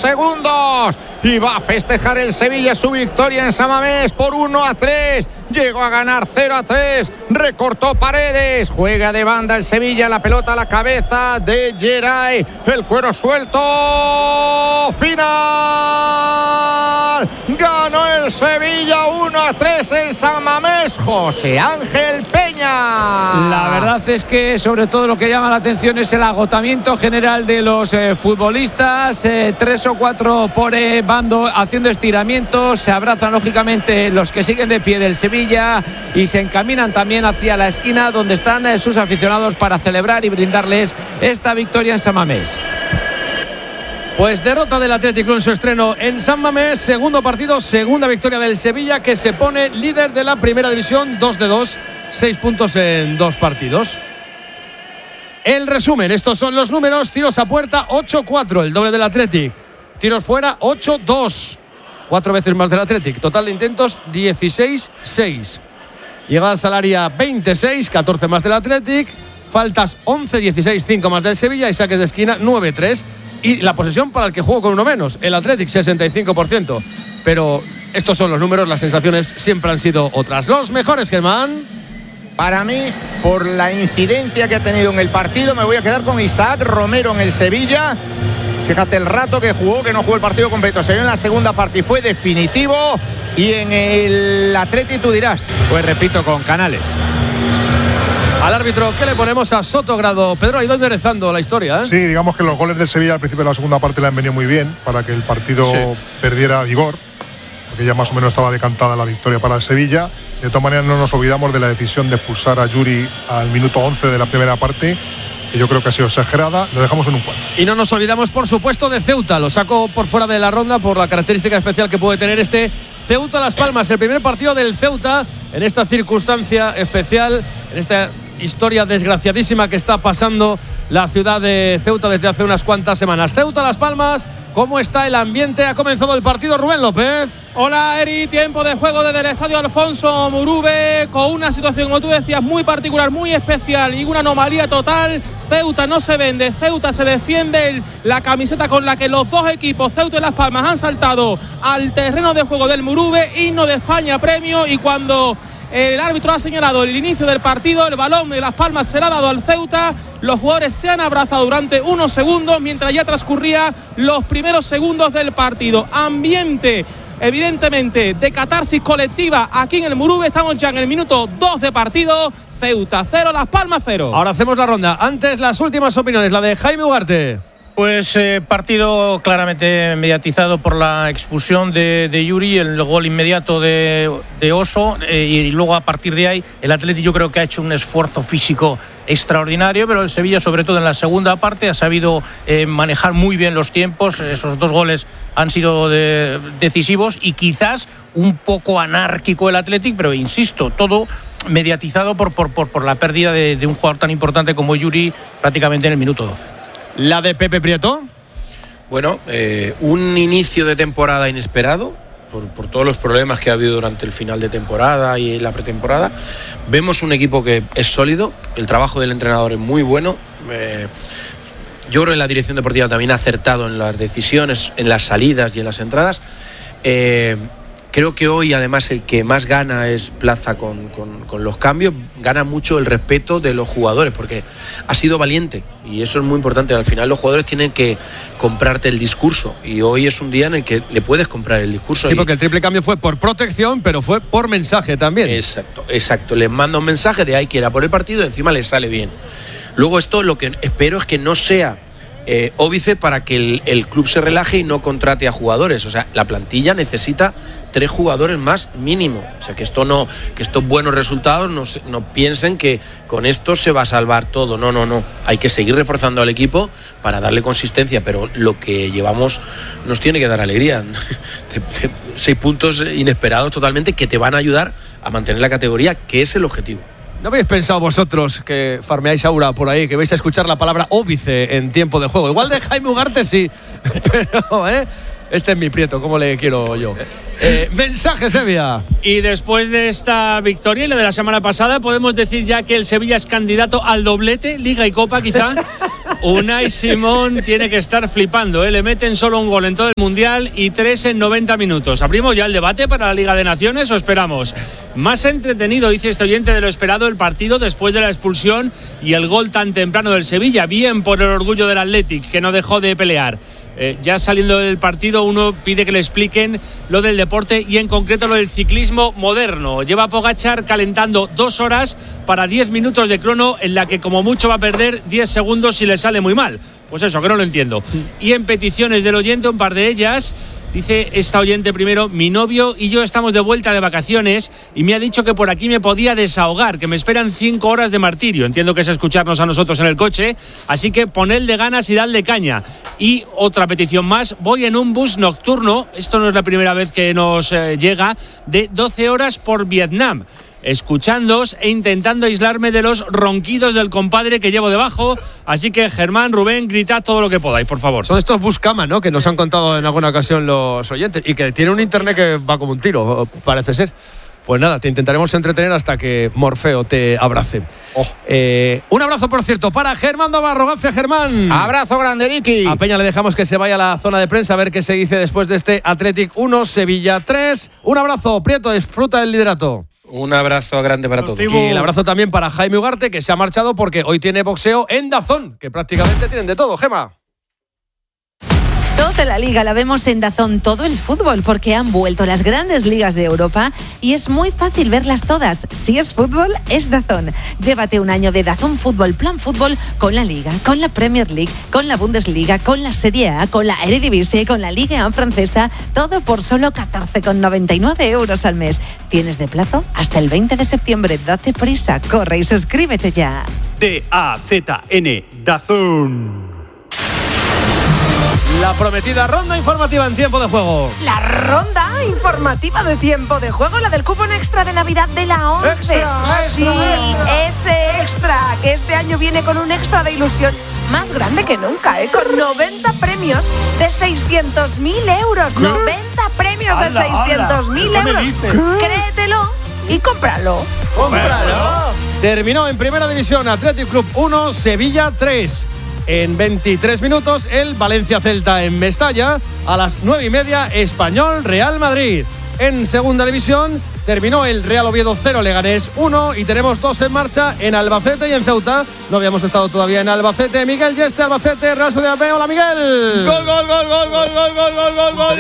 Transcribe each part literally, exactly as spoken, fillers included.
segundos. Y va a festejar el Sevilla su victoria en San Mamés por uno a tres. Llegó a ganar cero a tres. Recortó Paredes. Juega de banda el Sevilla. La pelota a la cabeza de Geray. El cuero suelto. Final. Ganó el Sevilla uno a tres en San Mamés. José Ángel Peña. La verdad es que sobre todo lo que llama la atención es el agotamiento general de los eh, futbolistas. Eh, tres o cuatro por eh, bando haciendo estiramientos. Se abrazan lógicamente los que siguen de pie del Sevilla y se encaminan también hacia la esquina donde están eh, sus aficionados para celebrar y brindarles esta victoria en San Mamés. Pues derrota del Athletic Club en su estreno en San Mamés. Segundo partido, segunda victoria del Sevilla, que se pone líder de la primera división. dos de dos, seis puntos en dos partidos. El resumen, estos son los números. Tiros a puerta, ocho cuatro, el doble del Athletic. Tiros fuera, ocho dos, cuatro veces más del Athletic. Total de intentos, dieciséis seis. Llegadas al área, veintiséis, catorce más del Athletic. Faltas, once dieciséis, cinco más del Sevilla. Y saques de esquina, nueve tres. Y la posesión para el que jugó con uno menos, el Athletic, sesenta y cinco por ciento. Pero estos son los números, las sensaciones siempre han sido otras. Los mejores, Germán. Para mí, por la incidencia que ha tenido en el partido, me voy a quedar con Isaac Romero en el Sevilla. Fíjate el rato que jugó, que no jugó el partido completo. Se vio en la segunda parte y fue definitivo. Y en el Athletic tú dirás. Pues repito, con Canales. Al árbitro, ¿qué le ponemos a Sotogrado? Pedro ha ido enderezando la historia, ¿eh? Sí, digamos que los goles del Sevilla al principio de la segunda parte le han venido muy bien para que el partido sí. perdiera vigor, porque ya más o menos estaba decantada la victoria para el Sevilla. De todas maneras, no nos olvidamos de la decisión de expulsar a Yuri al minuto once de la primera parte, que yo creo que ha sido exagerada. Lo dejamos en un cuadro. Y no nos olvidamos, por supuesto, de Ceuta. Lo saco por fuera de la ronda por la característica especial que puede tener este Ceuta Las Palmas. El primer partido del Ceuta en esta circunstancia especial, en esta historia desgraciadísima que está pasando la ciudad de Ceuta desde hace unas cuantas semanas. Ceuta Las Palmas, ¿cómo está el ambiente? Ha comenzado el partido, Rubén López. Hola, Eri, tiempo de juego desde el estadio Alfonso Murube, con una situación, como tú decías, muy particular, muy especial y una anomalía total. Ceuta no se vende, Ceuta se defiende. La camiseta con la que los dos equipos, Ceuta y Las Palmas, han saltado al terreno de juego del Murube, himno de España, premio, y cuando el árbitro ha señalado el inicio del partido, el balón de Las Palmas será dado al Ceuta. Los jugadores se han abrazado durante unos segundos mientras ya transcurría los primeros segundos del partido. Ambiente, evidentemente, de catarsis colectiva aquí en el Murube. Estamos ya en el minuto dos de partido. Ceuta cero, Las Palmas cero. Ahora hacemos la ronda. Antes, las últimas opiniones, la de Jaime Ugarte. Pues eh, partido claramente mediatizado por la expulsión de, de Yuri, el gol inmediato de, de Oso, eh, y luego a partir de ahí el Athletic yo creo que ha hecho un esfuerzo físico extraordinario, pero el Sevilla, sobre todo en la segunda parte, ha sabido eh, manejar muy bien los tiempos. Esos dos goles han sido de, decisivos y quizás un poco anárquico el Athletic, pero insisto, todo mediatizado por, por, por, por la pérdida de, de un jugador tan importante como Yuri prácticamente en el minuto doce. ¿La de Pepe Prieto? Bueno, eh, un inicio de temporada inesperado por, por todos los problemas que ha habido durante el final de temporada y la pretemporada. Vemos un equipo que es sólido, el trabajo del entrenador es muy bueno. Eh, yo creo que la dirección deportiva también ha acertado en las decisiones, en las salidas y en las entradas. Eh, Creo que hoy, además, el que más gana es Plaza con, con, con los cambios. Gana mucho el respeto de los jugadores, porque ha sido valiente. Y eso es muy importante. Al final los jugadores tienen que comprarte el discurso. Y hoy es un día en el que le puedes comprar el discurso. Sí, y... porque el triple cambio fue por protección, pero fue por mensaje también. Exacto, exacto. Les manda un mensaje de hay que ir a por el partido y encima les sale bien. Luego esto lo que espero es que no sea Eh, óbice para que el, el club se relaje y no contrate a jugadores. O sea, la plantilla necesita tres jugadores más mínimo. O sea, que esto no, que estos buenos resultados no, no piensen que con esto se va a salvar todo. No, no, no. Hay que seguir reforzando al equipo para darle consistencia, pero lo que llevamos nos tiene que dar alegría. de, de, seis puntos inesperados totalmente que te van a ayudar a mantener la categoría, que es el objetivo. ¿No habéis pensado vosotros que farmeáis aura por ahí, que vais a escuchar la palabra óbice en tiempo de juego? Igual de Jaime Ugarte sí, pero ¿eh? Este es mi Prieto, como le quiero yo. Eh, mensaje, Sevilla. Y después de esta victoria y la de la semana pasada, podemos decir ya que el Sevilla es candidato al doblete, Liga y Copa quizá. Unai Simón tiene que estar flipando, ¿eh? Le meten solo un gol en todo el Mundial y tres en noventa minutos. ¿Abrimos ya el debate para la Liga de Naciones o esperamos? Más entretenido, dice este oyente, de lo esperado el partido después de la expulsión y el gol tan temprano del Sevilla. Bien por el orgullo del Athletic, que no dejó de pelear. Eh, ya saliendo del partido, uno pide que le expliquen lo del deporte y en concreto lo del ciclismo moderno. Lleva Pogačar calentando dos horas para diez minutos de crono, en la que como mucho va a perder diez segundos si le sale muy mal. Pues eso, que no lo entiendo. Y en peticiones del oyente, un par de ellas. Dice esta oyente primero: mi novio y yo estamos de vuelta de vacaciones y me ha dicho que por aquí me podía desahogar, que me esperan cinco horas de martirio. Entiendo que es escucharnos a nosotros en el coche, así que ponedle ganas y dadle caña. Y otra petición más: voy en un bus nocturno, esto no es la primera vez que nos eh, llega, de doce horas por Vietnam, escuchándoos e intentando aislarme de los ronquidos del compadre que llevo debajo. Así que Germán, Rubén, gritad todo lo que podáis, por favor. Son estos buscamas, ¿no?, que nos han contado en alguna ocasión los oyentes y que tiene un internet que va como un tiro, parece ser. Pues nada, te intentaremos entretener hasta que Morfeo te abrace. Oh. Eh, un abrazo, por cierto, para Germán Navarro. Gracias, Germán. Abrazo grande, Ricky. A Peña le dejamos que se vaya a la zona de prensa a ver qué se dice después de este Athletic uno, Sevilla tres. Un abrazo, Prieto, disfruta del liderato. Un abrazo grande para todos. Y el abrazo también para Jaime Ugarte, que se ha marchado porque hoy tiene boxeo en DAZN, que prácticamente tienen de todo. Gema. Toda la liga la vemos en DAZN, todo el fútbol, porque han vuelto las grandes ligas de Europa y es muy fácil verlas todas. Si es fútbol, es DAZN. Llévate un año de DAZN Fútbol, Plan Fútbol, con la Liga, con la Premier League, con la Bundesliga, con la Serie A, con la Eredivisie, con la Liga francesa, todo por solo catorce con noventa y nueve euros al mes. Tienes de plazo hasta el veinte de septiembre. Date prisa, corre y suscríbete ya. D A Z N, DAZN. La prometida ronda informativa en tiempo de juego. La ronda informativa de tiempo de juego, la del cupón extra de Navidad de la once. Extra, sí, extra, ese extra, que este año viene con un extra de ilusión más grande que nunca, ¿eh? Con noventa premios de seiscientos mil euros. ¿Qué? noventa premios de seiscientos mil euros. Créetelo y cómpralo. ¡Cómpralo! Terminó en Primera División Athletic Club uno, Sevilla tres. En veintitrés minutos, el Valencia Celta en Mestalla. A las nueve y media, Español Real Madrid. En Segunda División, terminó el Real Oviedo cero, Leganés uno. Y tenemos dos en marcha en Albacete y en Ceuta. No habíamos estado todavía en Albacete. Miguel Yeste, Albacete, Real Sociedad B. Hola, Miguel. Gol, gol, gol, gol, gol, gol, gol, gol, gol, gol.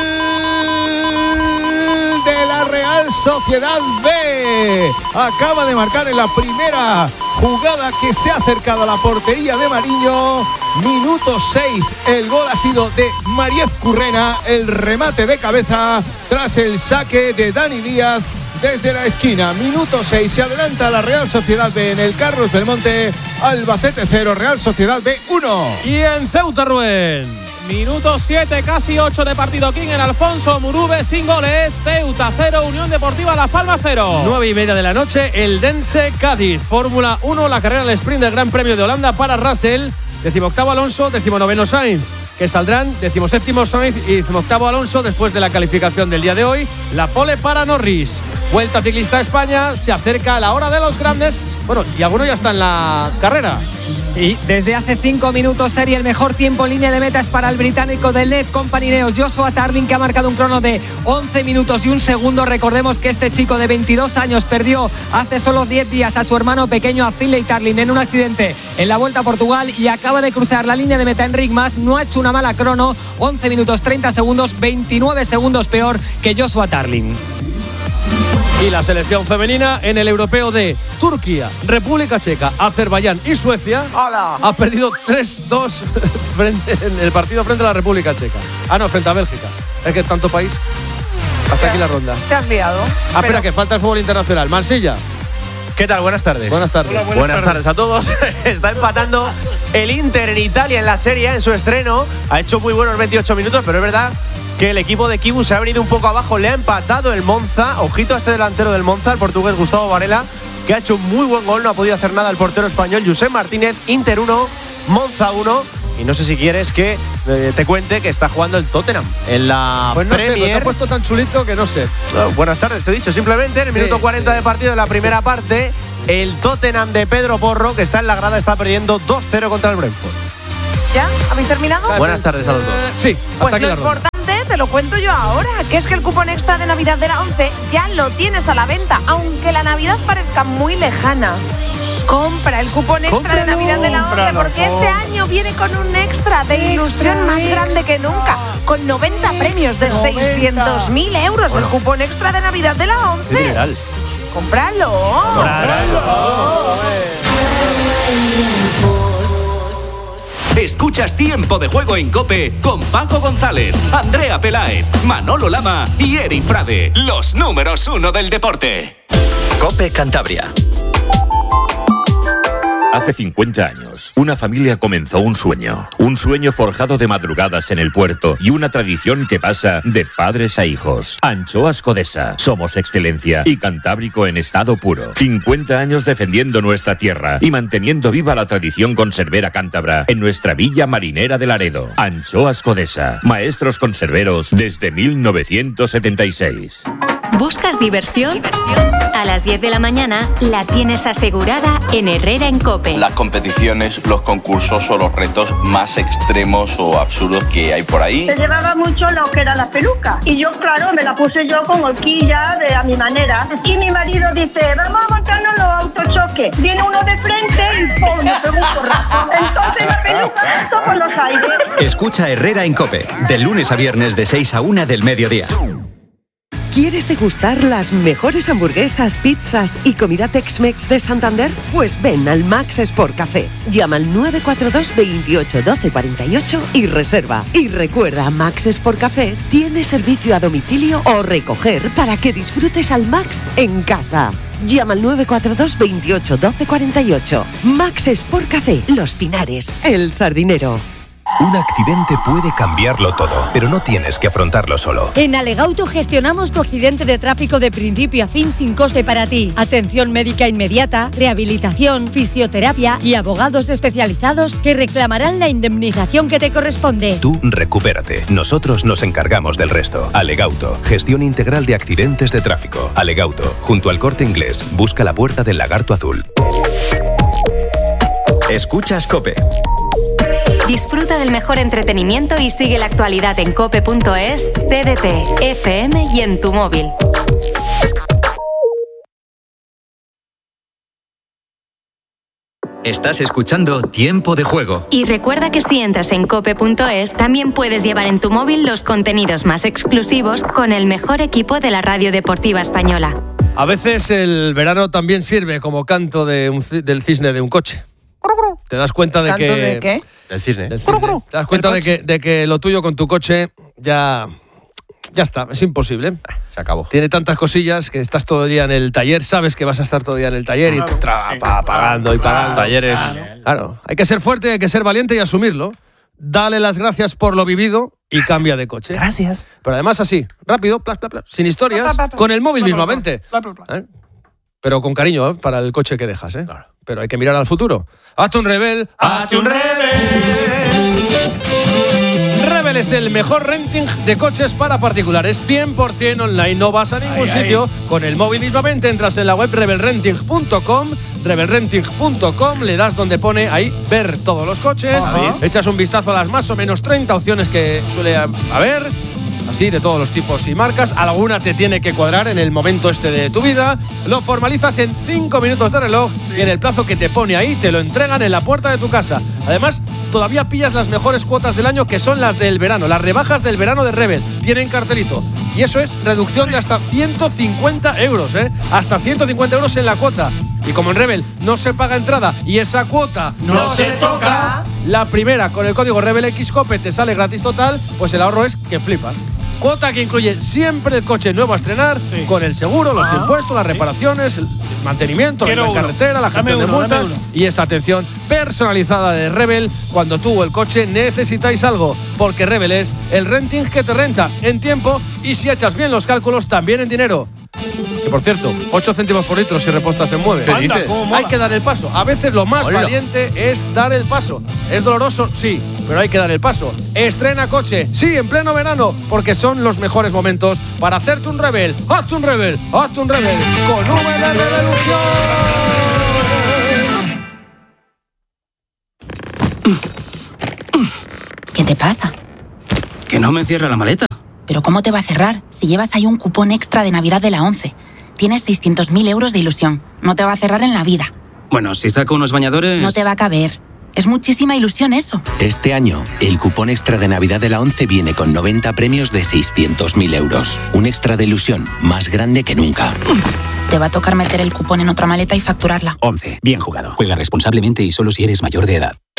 De la Real Sociedad B. Acaba de marcar en la primera jugada que se ha acercado a la portería de Mariño. Minuto seis. El gol ha sido de Mariez Currena. El remate de cabeza tras el saque de Dani Díaz desde la esquina. Minuto seis. Se adelanta la Real Sociedad B en el Carlos Belmonte. Albacete cero, Real Sociedad B uno. Y en Ceuta, Rubén. Minuto siete, casi ocho de partido. King en Alfonso Murube sin goles. Ceuta cero, Unión Deportiva Las Palmas cero. nueve y media de la noche, el Dense Cádiz. Fórmula uno, la carrera del sprint del Gran Premio de Holanda para Russell. Decimoctavo Alonso, decimonoveno Sainz, que saldrán decimoséptimo Sainz y decimoctavo Alonso después de la calificación del día de hoy. La pole para Norris. Vuelta Ciclista a España, se acerca a la hora de los grandes. Bueno, y alguno ya está en la carrera. Y desde hace cinco minutos sería el mejor tiempo en línea de meta es para el británico de L E D Company Neos, Joshua Tarling, que ha marcado un crono de once minutos y un segundo. Recordemos que este chico de veintidós años perdió hace solo diez días a su hermano pequeño, a Finlay Tarling, en un accidente en la Vuelta a Portugal y acaba de cruzar la línea de meta en Rigmas. No ha hecho una mala crono, once minutos treinta segundos, veintinueve segundos peor que Joshua Tarling. Y la selección femenina en el europeo de Turquía, República Checa, Azerbaiyán y Suecia. Hola. Ha perdido tres dos en el partido frente a la República Checa. Ah, no, frente a Bélgica. Es que tanto país. Hasta aquí la ronda. Te has liado. Ah, pero... espera, que falta el fútbol internacional. Mansilla. ¿Qué tal? Buenas tardes. Buenas tardes. Hola, buenas, buenas tardes. tardes a todos. Está empatando el Inter en Italia en la Serie en su estreno. Ha hecho muy buenos veintiocho minutos, pero es verdad que el equipo de Kibu se ha venido un poco abajo. Le ha empatado el Monza. Ojito a este delantero del Monza, el portugués Gustavo Varela, que ha hecho un muy buen gol. No ha podido hacer nada el portero español Josep Martínez. Inter uno, Monza uno. Y no sé si quieres que eh, te cuente que está jugando el Tottenham en la pues no Premier. Sé, te ha puesto tan chulito que no sé. No, buenas tardes, te he dicho. Simplemente en el sí, minuto cuarenta sí. de partido de la primera parte, el Tottenham de Pedro Porro, que está en la grada, está perdiendo dos cero contra el Brentford. ¿Ya? ¿Habéis terminado? Buenas tardes a los dos. Sí, hasta Pues aquí lo la ronda. importante te lo cuento yo ahora, que es que el cupón extra de Navidad de la ONCE ya lo tienes a la venta, aunque la Navidad parezca muy lejana. Compra el cupón extra Cómpralo, de Navidad de la ONCE, cómpralo, porque este cómpralo. año viene con un extra de ilusión más grande que nunca, con noventa premios de seiscientos mil euros. El cupón extra de Navidad de la ONCE. Dineral. ¡Cómpralo! Escuchas Tiempo de Juego en COPE con Paco González, Andrea Peláez, Manolo Lama y Eri Frade, los números uno del deporte. COPE Cantabria. Hace cincuenta años, una familia comenzó un sueño. Un sueño forjado de madrugadas en el puerto y una tradición que pasa de padres a hijos. Anchoas Codesa. Somos excelencia y Cantábrico en estado puro. cincuenta años defendiendo nuestra tierra y manteniendo viva la tradición conservera cántabra en nuestra villa marinera de Laredo. Anchoas Codesa. Maestros conserveros desde mil novecientos setenta y seis. ¿Buscas diversión? ¿Diversión? A las diez de la mañana la tienes asegurada en Herrera en COPE. Las competiciones, los concursos o los retos más extremos o absurdos que hay por ahí. Se llevaba mucho lo que era la peluca. Y yo, claro, me la puse yo con horquilla, de a mi manera. Y mi marido dice, vamos a montarnos los autochoques. Viene uno de frente y ¡pum! Me pegó un porrazo. Entonces la peluca saltó por los aires. Escucha Herrera en COPE, de lunes a viernes de seis a una del mediodía. ¿Quieres degustar las mejores hamburguesas, pizzas y comida Tex-Mex de Santander? Pues ven al Max Sport Café. Llama al nueve cuatro dos, veintiocho, doce cuarenta y ocho y reserva. Y recuerda, Max Sport Café tiene servicio a domicilio o recoger para que disfrutes al Max en casa. Llama al nueve cuatro dos, veintiocho, doce cuarenta y ocho. Max Sport Café, Los Pinares, El Sardinero. Un accidente puede cambiarlo todo, pero no tienes que afrontarlo solo. En Alegauto gestionamos tu accidente de tráfico de principio a fin sin coste para ti. Atención médica inmediata, rehabilitación, fisioterapia y abogados especializados que reclamarán la indemnización que te corresponde. Tú recupérate. Nosotros nos encargamos del resto. Alegauto, gestión integral de accidentes de tráfico. Alegauto, junto al Corte Inglés, busca la puerta del Lagarto Azul. Escuchas COPE. Disfruta del mejor entretenimiento y sigue la actualidad en cope punto es, T D T, F M y en tu móvil. Estás escuchando Tiempo de Juego. Y recuerda que si entras en cope punto es, también puedes llevar en tu móvil los contenidos más exclusivos con el mejor equipo de la radio deportiva española. A veces el verano también sirve como canto de un, del cisne de un coche. Te das cuenta de ¿Canto que... de qué? Del cisne. Del cisne. Te das cuenta de que, de que lo tuyo con tu coche ya... Ya está, es imposible. Se acabó. Tiene tantas cosillas que estás todo el día en el taller, sabes que vas a estar todo el día en el taller claro, y te tra- sí. pa- pagando y pagando. Talleres. Claro, hay que ser fuerte, hay que ser valiente y asumirlo. Dale las gracias por lo vivido y gracias. Cambia de coche. Gracias. Pero además así, rápido, plas, plas, plas, sin historias, con el móvil mismamente. ¿Eh? Pero con cariño, ¿eh? Para el coche que dejas, ¿eh? Claro. Pero hay que mirar al futuro. ¡Hazte un Rebel! ¡Hazte un Rebel! Rebel es el mejor renting de coches para particulares. cien por ciento online, no vas a ningún ay, sitio. Ay. Con el móvil mismamente entras en la web rebel renting punto com, rebel renting punto com, le das donde pone ahí ver todos los coches, uh-huh. Echas un vistazo a las más o menos treinta opciones que suele haber. Así, de todos los tipos y marcas. Alguna te tiene que cuadrar en el momento este de tu vida. Lo formalizas en cinco minutos de reloj y en el plazo que te pone ahí te lo entregan en la puerta de tu casa. Además, todavía pillas las mejores cuotas del año, que son las del verano, las rebajas del verano de Rebel. Tienen cartelito. Y eso es reducción de hasta ciento cincuenta euros, ¿eh? Hasta ciento cincuenta euros en la cuota. Y como en Rebel no se paga entrada y esa cuota no, no se toca, la primera con el código RebelXCOPE te sale gratis total, pues el ahorro es que flipas. Cuota que incluye siempre el coche nuevo a estrenar, sí. Con el seguro, los ah, impuestos, las reparaciones, el mantenimiento, Quiero la carretera, la gestión uno, de multa y esa atención personalizada de Rebel cuando tú o el coche necesitáis algo, porque Rebel es el renting que te renta en tiempo y, si echas bien los cálculos, también en dinero. Que, por cierto, ocho céntimos por litro si repostas en Mueve. ¿Qué dices? Hay que dar el paso. A veces lo más Hola. valiente es dar el paso. ¿Es doloroso? Sí, pero hay que dar el paso. Estrena coche, sí, en pleno verano, porque son los mejores momentos para hacerte un Rebel. Hazte un Rebel, hazte un Rebel con V de Revolución. te pasa? Que no me cierra la maleta. ¿Pero cómo te va a cerrar si llevas ahí un cupón extra de Navidad de la ONCE? Tienes seiscientos mil euros de ilusión. No te va a cerrar en la vida. Bueno, si saco unos bañadores... No te va a caber. Es muchísima ilusión eso. Este año, el cupón extra de Navidad de la ONCE viene con noventa premios de seiscientos mil euros. Un extra de ilusión más grande que nunca. Te va a tocar meter el cupón en otra maleta y facturarla. ONCE. Bien jugado. Juega responsablemente y solo si eres mayor de edad.